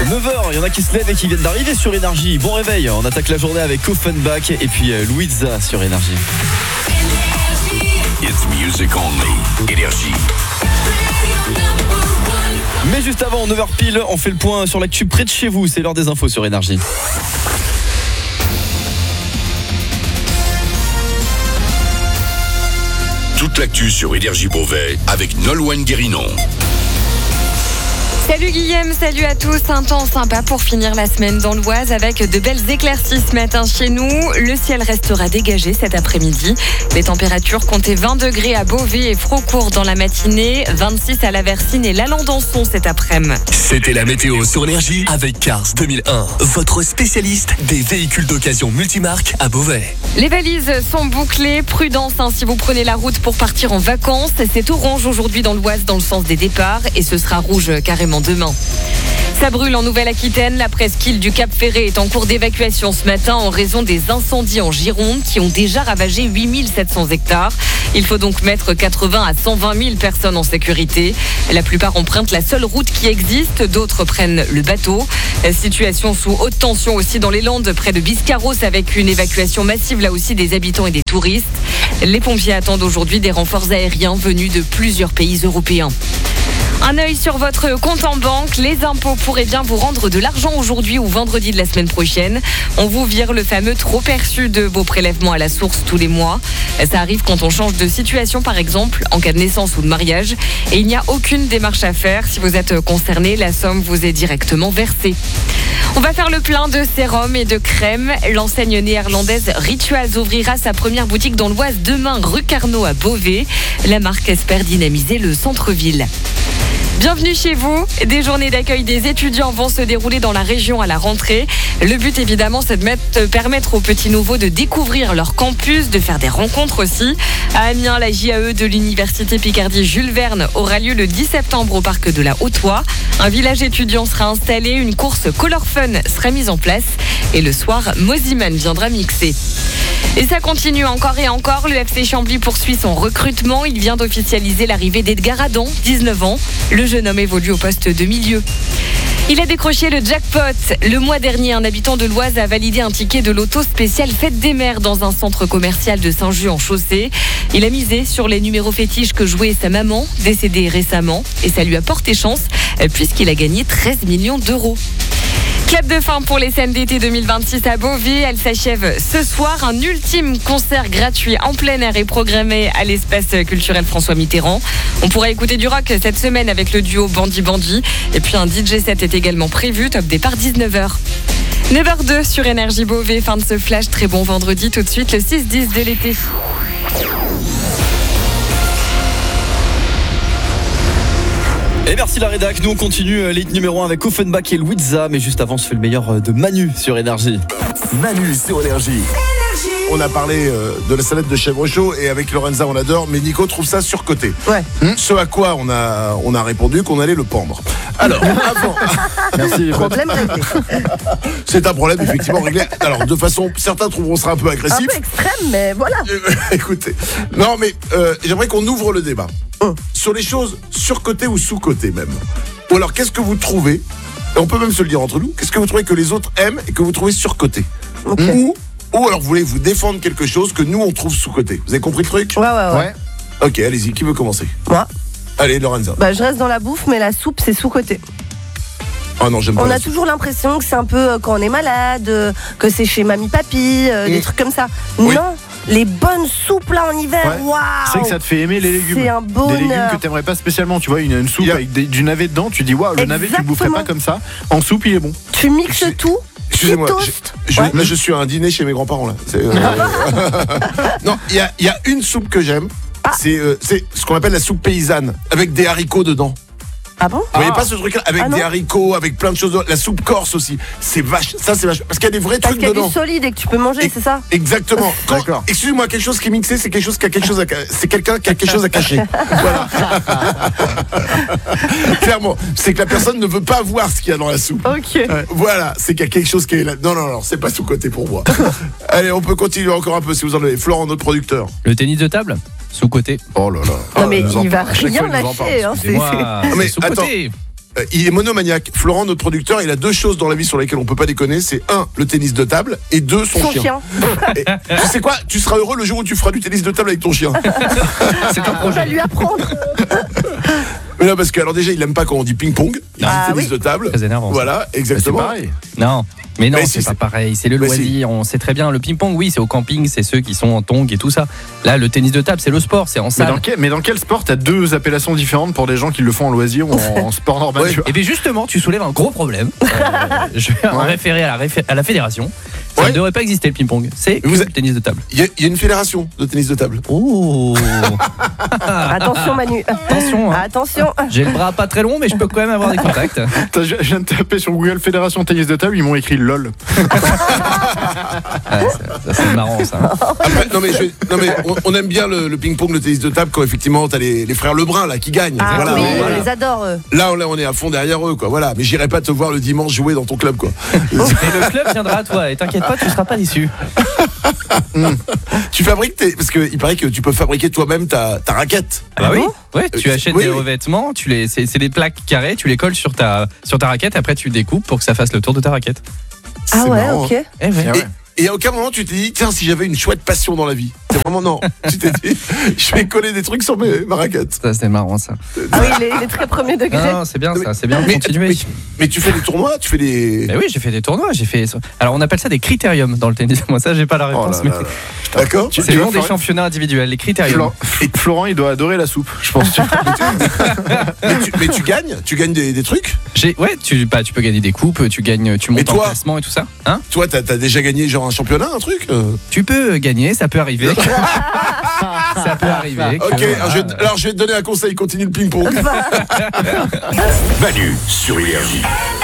9h, il y en a qui se lèvent et qui viennent d'arriver sur Énergie. Bon réveil, on attaque la journée avec Offenbach et puis Louisa sur Énergie. It's music only. Énergie. Mais juste avant, 9h pile, on fait le point sur l'actu près de chez vous. C'est l'heure des infos sur Énergie. Toute l'actu sur Énergie Beauvais avec Nolwenn Guérinon. Salut Guillaume, salut à tous. Un temps sympa pour finir la semaine dans l'Oise avec de belles éclaircies ce matin chez nous. Le ciel restera dégagé cet après-midi. Les températures comptaient 20 degrés à Beauvais et Frocourt dans la matinée, 26 à La Versine et l'Alençon cet après-midi. C'était la météo sur Énergie avec Cars 2001, votre spécialiste des véhicules d'occasion multimarques à Beauvais. Les valises sont bouclées. Prudence si vous prenez la route pour partir en vacances. C'est orange aujourd'hui dans l'Oise dans le sens des départs et ce sera rouge carrément demain. Ça brûle en Nouvelle-Aquitaine. La presqu'île du Cap-Ferré est en cours d'évacuation ce matin en raison des incendies en Gironde qui ont déjà ravagé 8700 hectares. Il faut donc mettre 80 à 120 000 personnes en sécurité. La plupart empruntent la seule route qui existe, d'autres prennent le bateau. Situation sous haute tension aussi dans les Landes, près de Biscarrosse, avec une évacuation massive là aussi des habitants et des touristes. Les pompiers attendent aujourd'hui des renforts aériens venus de plusieurs pays européens. Un œil sur votre compte en banque. Les impôts pourraient bien vous rendre de l'argent aujourd'hui ou vendredi de la semaine prochaine. On vous vire le fameux trop perçu de vos prélèvements à la source tous les mois. Ça arrive quand on change de situation, par exemple, en cas de naissance ou de mariage. Et il n'y a aucune démarche à faire. Si vous êtes concerné, la somme vous est directement versée. On va faire le plein de sérums et de crèmes. L'enseigne néerlandaise Rituals ouvrira sa première boutique dans l'Oise demain, rue Carnot à Beauvais. La marque espère dynamiser le centre-ville. Bienvenue chez vous. Des journées d'accueil des étudiants vont se dérouler dans la région à la rentrée. Le but évidemment c'est de permettre aux petits nouveaux de découvrir leur campus, de faire des rencontres aussi. À Amiens, la JAE de l'université Picardie Jules Verne aura lieu le 10 septembre au parc de la Haute-Oie. Un village étudiant sera installé, une course Color Fun sera mise en place et le soir, Moziman viendra mixer. Et ça continue encore et encore. Le FC Chambly poursuit son recrutement. Il vient d'officialiser l'arrivée d'Edgar Adam, 19 ans. Le jeune homme évolue au poste de milieu. Il a décroché le jackpot. Le mois dernier, un habitant de l'Oise a validé un ticket de loto spécial Fête des Mères dans un centre commercial de Saint-Just-en-Chaussée. Il a misé sur les numéros fétiches que jouait sa maman, décédée récemment. Et ça lui a porté chance puisqu'il a gagné 13 millions d'euros. Clap de fin pour les scènes d'été 2026 à Beauvais. Elle s'achève ce soir. Un ultime concert gratuit en plein air est programmé à l'espace culturel François Mitterrand. On pourra écouter du rock cette semaine avec le duo Bandi Bandi. Et puis un DJ set est également prévu. Top départ 19h. 9h02 sur Énergie Beauvais. Fin de ce flash. Très bon vendredi. Tout de suite le 6-10 de l'été. Et merci la rédac, nous on continue l'élite numéro 1 avec Offenbach et Louisa. Mais juste avant, on se fait le meilleur de Manu sur Énergie. Manu sur Énergie. On a parlé de la salade de chèvre chaud et avec Lorenza on adore, mais Nico trouve ça surcoté. Ouais. Ce à quoi on a répondu qu'on allait le pendre. Alors, avant. Merci. Problème réglé. C'est un problème effectivement réglé. Alors de façon, certains trouveront ça un peu Un agressif. peu extrême, mais voilà. Écoutez, non mais j'aimerais qu'on ouvre le débat sur les choses surcotées ou sous-cotées même. Ou alors qu'est-ce que vous trouvez, et on peut même se le dire entre nous, qu'est-ce que vous trouvez que les autres aiment et que vous trouvez surcoté Okay. Ou alors vous voulez vous défendre quelque chose que nous on trouve sous-coté. Vous avez compris le truc? Ouais. Ok, allez-y, qui veut commencer? Moi, Allez, Lorenza. je reste dans la bouffe, mais la soupe, c'est sous-côté. Ah non, j'aime pas On la a soupe. toujours l'impression que c'est un peu quand on est malade, que c'est chez mamie-papy, des trucs comme ça. Oui. Non, les bonnes soupes là en hiver, Ouais. waouh. C'est que ça te fait aimer les légumes. C'est un bonheur. Des légumes que t'aimerais pas spécialement. Tu vois, une soupe avec du navet dedans, tu dis waouh, le navet tu le boufferais pas comme ça. En soupe, il est bon. Tu mixes J'ai- tout. Excusez-moi, toast. là je suis à un dîner chez mes grands-parents là. Non, il y a une soupe que j'aime. C'est ce qu'on appelle la soupe paysanne avec des haricots dedans. Ah bon? Vous voyez pas ce truc-là avec Ah non. des haricots, avec plein de choses. La soupe corse aussi. C'est vache. Ça c'est vache. Parce qu'il y a des vrais Parce trucs qu'il y a dedans. du solide et que tu peux manger, Et- c'est ça? Exactement. D'accord. Excusez-moi, quelque chose qui est mixé, c'est quelque chose qui a quelque chose c'est quelqu'un qui a quelque chose à cacher. Voilà. Clairement, c'est que la personne ne veut pas voir ce qu'il y a dans la soupe. Ok. Voilà, c'est qu'il y a quelque chose qui est là. Non, c'est pas sous-côté pour moi. Allez, on peut continuer encore un peu si vous en avez. Florent, notre producteur. Le tennis de table, sous-côté. Oh là là. Non mais nous en il va parle. À chaque rien fois, il nous en parle. lâcher. Hein, Excusez-moi, Mais sous côté. il est monomaniaque. Florent, notre producteur, il a 2 choses dans la vie sur lesquelles on peut pas déconner. C'est 1, le tennis de table, et 2, son chien. Et, tu sais quoi? Tu seras heureux le jour où tu feras du tennis de table avec ton chien. C'est un projet. On va lui apprendre. Mais non, parce que alors déjà, il aime pas quand on dit ping-pong. Il dit tennis de table. Très énervant. Voilà, exactement. C'est pareil. Non. Mais non, Mais c'est si, pas pareil. C'est le Mais loisir. On sait très bien. Le ping-pong, oui, c'est au camping. C'est ceux qui sont en tongs et tout ça. Là, le tennis de table, c'est le sport. C'est en salle. Mais dans quel sport t'as 2 appellations différentes pour des gens qui le font en loisir ou en sport normal? Ouais. Et bien justement, tu soulèves un gros problème. Je vais en référer à la fédération. Ça ne devrait pas exister le ping-pong. C'est que le tennis de table. Il y a une fédération de tennis de table. Oh. Attention Manu. Attention. Hein. Attention. J'ai le bras pas très long, mais je peux quand même avoir des contacts. Je viens de taper sur Google Fédération tennis de table, ils m'ont écrit LOL. Ça c'est marrant ça. Après, on aime bien le ping-pong, le tennis de table quand effectivement t'as les frères Lebrun là qui gagnent. Ah voilà, oui, voilà. on les adore eux. Là on est à fond derrière eux quoi. Voilà, mais j'irai pas te voir le dimanche jouer dans ton club quoi. Et le club viendra à toi. Et t'inquiète pas, tu seras pas déçu. Tu fabriques parce que il paraît que tu peux fabriquer toi-même ta raquette. Ah oui. Ouais, tu achètes oui, des oui. revêtements, c'est des plaques carrées, tu les colles sur ta raquette, après tu découpes pour que ça fasse le tour de ta raquette. Ah C'est ouais, marrant, ok. hein. Et à aucun moment tu t'es dit tiens si j'avais une chouette passion dans la vie. C'est vraiment non. Tu t'es dit je vais coller des trucs sur ma raquette. Ça c'est marrant ça. Ah oui, il est très premier degré. Non, c'est bien ça, c'est bien de continuer. Mais tu fais des tournois, tu fais des. Mais oui, j'ai fait des tournois, Alors on appelle ça des critériums dans le tennis. Moi ça j'ai pas la réponse. Oh là là. D'accord. C'est le nom des championnats individuels, les critériums. Florent, il doit adorer la soupe, je pense. mais tu gagnes des trucs. Ouais, tu peux gagner des coupes, tu montes en classement et tout ça. Hein? Toi, t'as déjà gagné genre un championnat, un truc Tu peux gagner, ça peut arriver. Ça peut arriver. Ok, alors je vais te donner un conseil, continue le ping-pong. Manu sur Énergie.